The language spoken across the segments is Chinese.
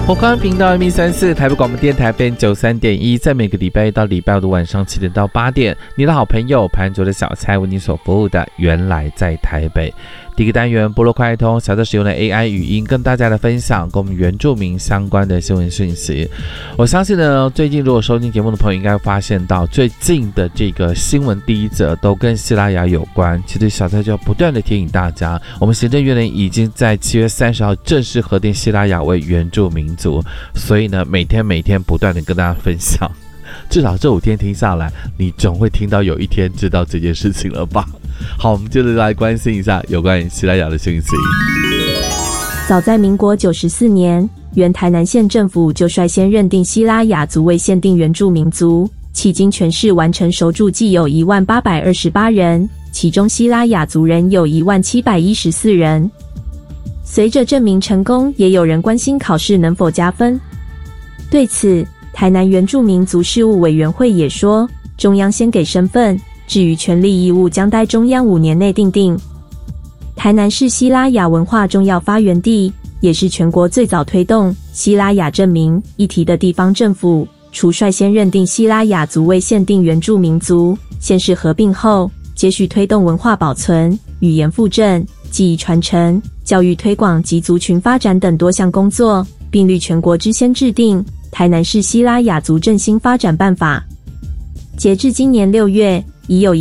火光频道 M34 台北广播电台 FM93.1，在每个礼拜一到礼拜五的晚上7点到8点，你的好朋友潘卓的小菜为你所服务的原来在台北。第一个单元部落快通，小的使用的 AI 语音跟大家的分享跟我们原住民相关的新闻讯息。我相信呢，最近如果收听节目的朋友应该会发现到，最近的这个新闻第一则都跟西拉雅有关。其实小蔡就要不断的提醒大家，我们行政院呢已经在7月30号正式核定西拉雅为原住民族，所以呢每天不断的跟大家分享，至少这5天听下来，你总会听到有一天知道这件事情了吧。好，我们接着来关心一下有关于西拉雅的讯息。 早在民国94年，原台南县政府就率先认定西拉雅族为限定原住民族，迄今全市完成熟住计有10828人，其中西拉雅族人有10714人。随着证明成功，也有人关心考试能否加分。对此，台南原住民族事务委员会也说，中央先给身份，至于权利义务将待中央5年内订定。台南是西拉雅文化重要发源地，也是全国最早推动西拉雅证明议题的地方政府。除率先认定西拉雅族为限定原住民族，县市合并后，接续推动文化保存、语言复振、技艺传承、教育推广及族群发展等多项工作，并率全国之先制定台南市西拉雅族振兴发展办法。截至今年6月，已有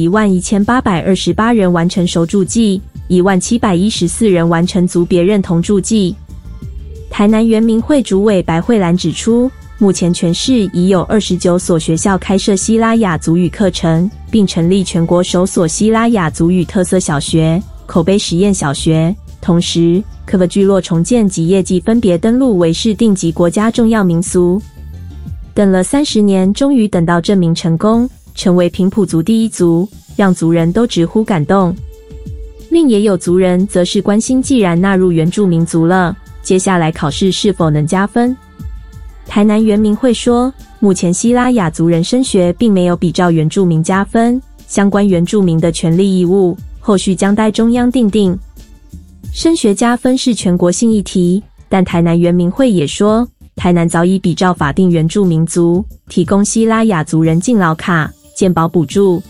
11828人完成熟住记，10714人完成族别认同住记。台南原民会主委白慧兰指出，目前全市已有29所学校开设西拉雅族语课程，并成立全国首所西拉雅族语特色小学、口碑实验小学。同时，科克聚落重建及业绩分别登录为市定级国家重要民俗。等了30年，终于等到证明成功，成为平埔族第一族，让族人都直呼感动。另也有族人则是关心，既然纳入原住民族了，接下来考试是否能加分？台南原民会说，目前西拉雅族人升学并没有比照原住民加分，相关原住民的权利义务，后续将待中央订定。升学加分是全国性议题，但台南原民会也说，台南早已比照法定原住民族，提供西拉雅族人敬老卡、健保补助、